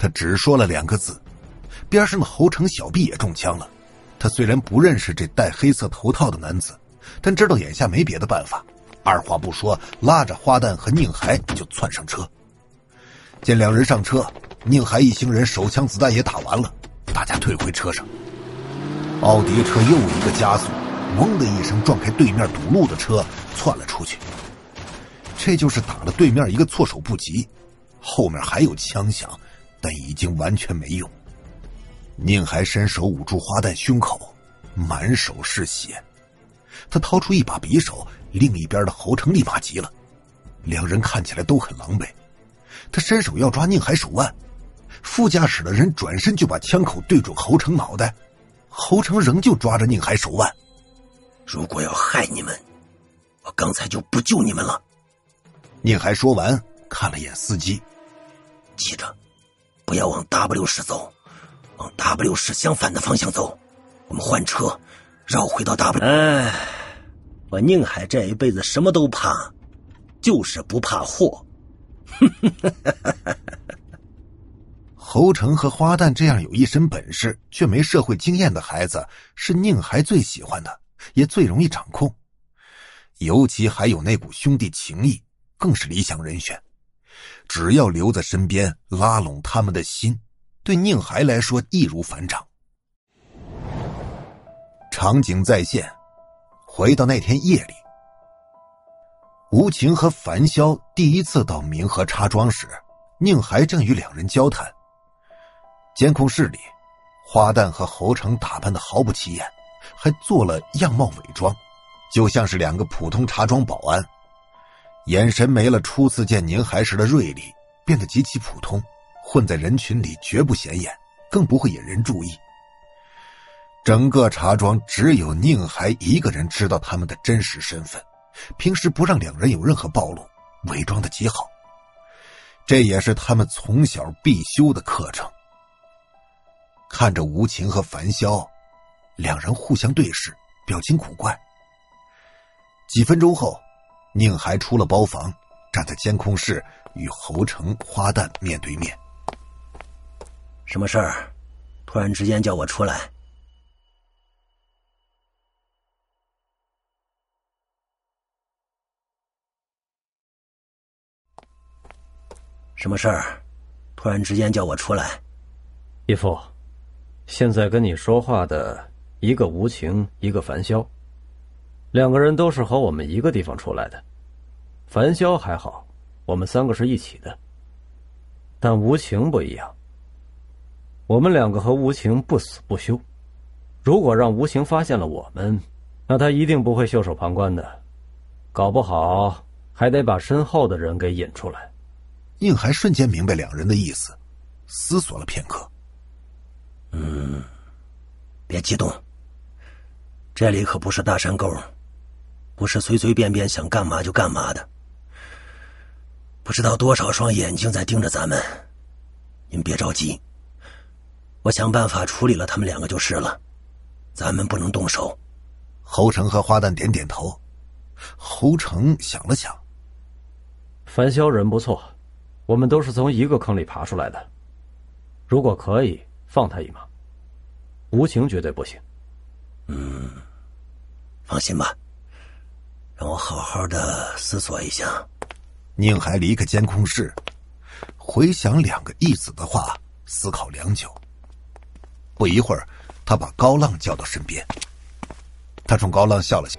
他只说了2个字，边上的侯成小臂也中枪了。他虽然不认识这戴黑色头套的男子，但知道眼下没别的办法，二话不说，拉着花旦和宁海就窜上车。见2人上车，宁海一行人手枪子弹也打完了，大家退回车上。奥迪车又一个加速，嗡的一声撞开对面堵路的车，窜了出去。这就是打了对面一个措手不及，后面还有枪响，但已经完全没用。宁海伸手捂住花旦胸口，满手是血。他掏出一把匕首，另一边的侯成立马急了，2人看起来都很狼狈。他伸手要抓宁海手腕，副驾驶的人转身就把枪口对准侯成脑袋，侯成仍旧抓着宁海手腕。 如果要害你们，我刚才就不救你们了。 宁海说完，看了眼司机， 记着，不要往 W 市走，往 W 市相反的方向走。我们换车，绕回到 W。我宁海这一辈子什么都怕，就是不怕祸。 侯成和花旦这样有一身本事却没社会经验的孩子，是宁海最喜欢的，也最容易掌控。尤其还有那股兄弟情谊，更是理想人选。只要留在身边，拉拢他们的心，对宁海来说易如反掌。场景再现，回到那天夜里，吴情和樊潇第一次到明和茶庄时，宁海正与2人交谈。监控室里，花旦和侯成打扮得毫不起眼，还做了样貌伪装，就像是2个普通茶庄保安，眼神没了初次见宁海时的锐利，变得极其普通，混在人群里绝不显眼，更不会引人注意。整个茶庄只有宁海一个人知道他们的真实身份，平时不让2人有任何暴露，伪装得极好。这也是他们从小必修的课程。看着吴情和樊潇，2人互相对视，表情古怪。几分钟后，宁海出了包房，站在监控室与侯成、花旦面对面。 什么事儿？突然之间叫我出来？什么事儿？突然之间叫我出来？ 义父，现在跟你说话的一个吴情，一个樊潇，2个人都是和我们一个地方出来的。樊潇还好，我们3个是一起的，但吴情不一样。我们2个和吴情不死不休，如果让吴情发现了我们，那他一定不会袖手旁观的，搞不好还得把身后的人给引出来。 宁海瞬间明白2人的意思，思索了片刻。 别激动，这里可不是大山沟，不是随随便便想干嘛就干嘛的。不知道多少双眼睛在盯着咱们，您别着急，我想办法处理了他们2个就是了，咱们不能动手。 侯成和花旦点点头。侯成想了想， 樊潇人不错，我们都是从一个坑里爬出来的，如果可以放他一马，吴情绝对不行。 放心吧，让我好好的思索一下。 宁海离开监控室，回想2个义子的话，思考良久。不一会儿，他把高浪叫到身边。他冲高浪笑了笑。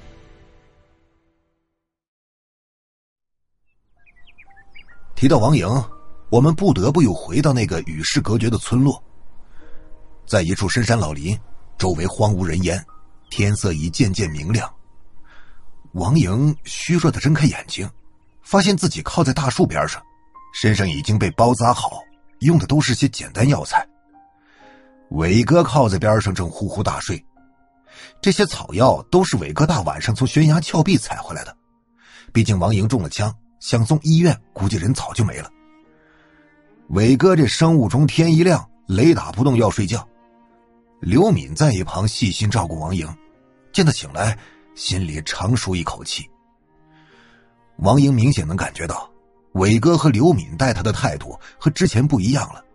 提到王营，我们不得不又回到那个与世隔绝的村落。在一处深山老林，周围荒无人烟，天色已渐渐明亮。王营虚弱地睁开眼睛，发现自己靠在大树边上，身上已经被包扎好，用的都是些简单药材。伟哥靠在边上正呼呼大睡，这些草药都是伟哥大晚上从悬崖峭壁采回来的，毕竟王营中了枪，想送医院估计人早就没了。伟哥这生物钟天一亮，雷打不动要睡觉。刘敏在一旁细心照顾王营，见他醒来，心里长舒一口气。王营明显能感觉到伟哥和刘敏待他的态度和之前不一样了，